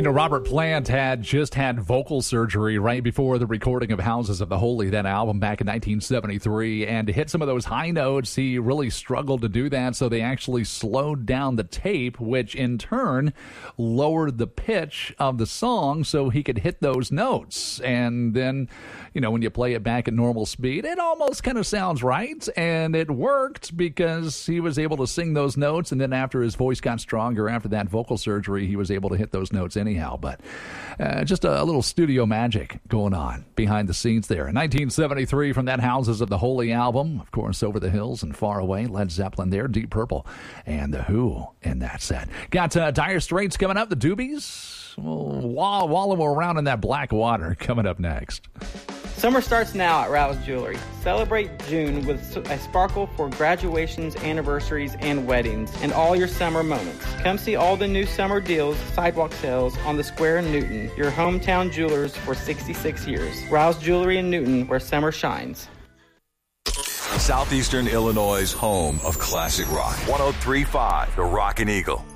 Robert Plant had just had vocal surgery right before the recording of Houses of the Holy, that album back in 1973. And to hit some of those high notes, he really struggled to do that. So they actually slowed down the tape, which in turn lowered the pitch of the song so he could hit those notes. And then, when you play it back at normal speed, it almost kind of sounds right. And it worked because he was able to sing those notes. And then after his voice got stronger after that vocal surgery, he was able to hit those notes anyhow. But just a little studio magic going on behind the scenes there. In 1973, from that Houses of the Holy album, of course, Over the Hills and Far Away, Led Zeppelin there, Deep Purple, and The Who in that set. Got Dire Straits coming up, the Doobies. We'll wallow around in that black water coming up next. Summer starts now at Rouse Jewelry. Celebrate June with a sparkle for graduations, anniversaries, and weddings, and all your summer moments. Come see all the new summer deals, sidewalk sales on the Square in Newton, your hometown jewelers for 66 years. Rouse Jewelry in Newton, where summer shines. Southeastern Illinois' home of classic rock. 103.5 The Rockin' Eagle.